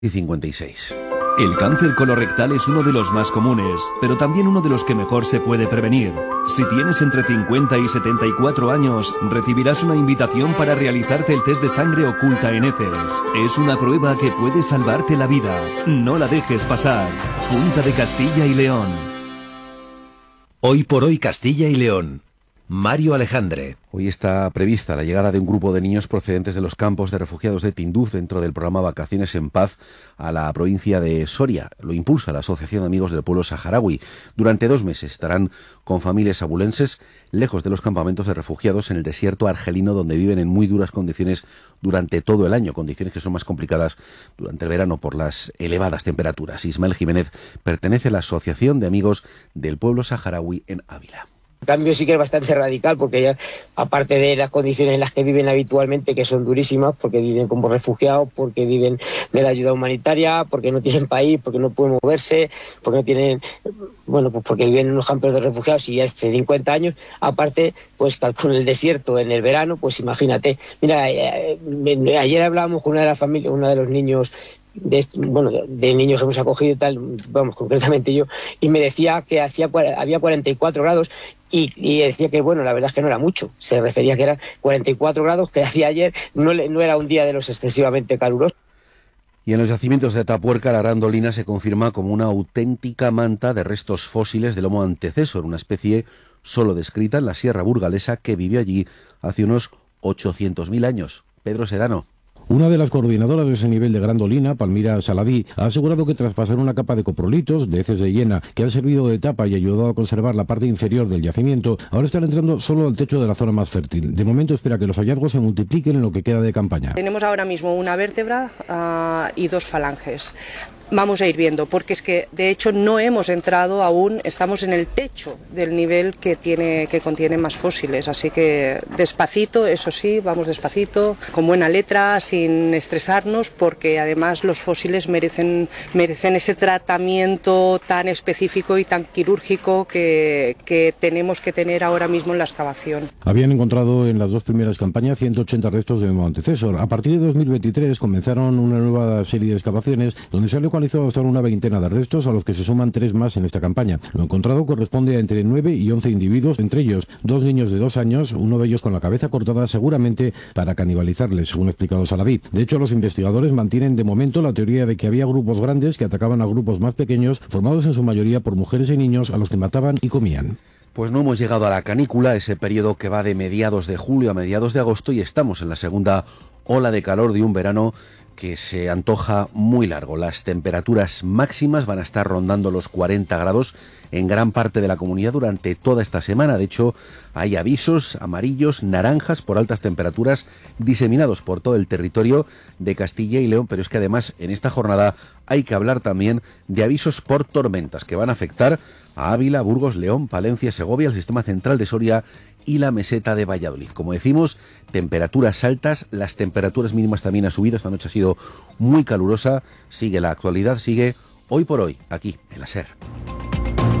y 56. El cáncer colorectal es uno de los más comunes, pero también uno de los que mejor se puede prevenir. Si tienes entre 50 y 74 años, recibirás una invitación para realizarte el test de sangre oculta en heces. Es una prueba que puede salvarte la vida. No la dejes pasar. Junta de Castilla y León. Hoy por hoy Castilla y León. Mario Alejandre. Hoy está prevista la llegada de un grupo de niños procedentes de los campos de refugiados de Tinduf dentro del programa Vacaciones en Paz a la provincia de Soria. Lo impulsa la Asociación de Amigos del Pueblo Saharaui. Durante 2 meses estarán con familias abulenses lejos de los campamentos de refugiados en el desierto argelino, donde viven en muy duras condiciones durante todo el año, condiciones que son más complicadas durante el verano por las elevadas temperaturas. Ismael Jiménez pertenece a la Asociación de Amigos del Pueblo Saharaui en Ávila. El cambio sí que es bastante radical porque ya, aparte de las condiciones en las que viven habitualmente, que son durísimas, porque viven como refugiados, porque viven de la ayuda humanitaria, porque no tienen país, porque no pueden moverse, porque no tienen, bueno, pues porque viven en unos campos de refugiados y hace 50 años, aparte, pues con el desierto en el verano, pues imagínate. Mira, ayer hablábamos con una de las familias, uno de los niños de niños que hemos acogido y tal, vamos, concretamente yo, y me decía que había 44 grados y decía que, bueno, la verdad es que no era mucho, se refería que eran 44 grados, que hacía ayer, no era un día de los excesivamente calurosos. Y en los yacimientos de Atapuerca, la grandolina se confirma como una auténtica manta de restos fósiles del Homo antecesor, una especie solo descrita en la Sierra Burgalesa que vivió allí hace unos 800.000 años. Pedro Sedano. Una de las coordinadoras de ese nivel de grandolina, Palmira Saladí, ha asegurado que tras pasar una capa de coprolitos, de heces de hiena, que han servido de tapa y ayudado a conservar la parte inferior del yacimiento, ahora están entrando solo al techo de la zona más fértil. De momento espera que los hallazgos se multipliquen en lo que queda de campaña. Tenemos ahora mismo una vértebra y 2 falanges. Vamos a ir viendo, porque es que de hecho no hemos entrado aún, estamos en el techo del nivel que contiene más fósiles, así que despacito, eso sí, vamos despacito, con buena letra, sin estresarnos, porque además los fósiles merecen ese tratamiento tan específico y tan quirúrgico que tenemos que tener ahora mismo en la excavación. Habían encontrado en las 2 primeras campañas 180 restos de Homo antecesor. A partir de 2023 comenzaron una nueva serie de excavaciones donde se han localizado hasta una veintena de restos, a los que se suman 3 más en esta campaña. Lo encontrado corresponde a entre 9 y 11 individuos, entre ellos 2 niños de 2 años, uno de ellos con la cabeza cortada seguramente para canibalizarles, según ha explicado Saladí. De hecho, los investigadores mantienen de momento la teoría de que había grupos grandes que atacaban a grupos más pequeños, formados en su mayoría por mujeres y niños a los que mataban y comían. Pues no hemos llegado a la canícula, ese periodo que va de mediados de julio a mediados de agosto, y estamos en la segunda ola de calor de un verano que se antoja muy largo. Las temperaturas máximas van a estar rondando los 40 grados en gran parte de la comunidad durante toda esta semana. De hecho, hay avisos amarillos, naranjas por altas temperaturas diseminados por todo el territorio de Castilla y León, pero es que además en esta jornada hay que hablar también de avisos por tormentas que van a afectar a Ávila, Burgos, León, Palencia, Segovia, el sistema central de Soria y la meseta de Valladolid. Como decimos, temperaturas altas, las temperaturas mínimas también han subido, esta noche ha sido muy calurosa, sigue la actualidad, sigue hoy por hoy, aquí en la SER.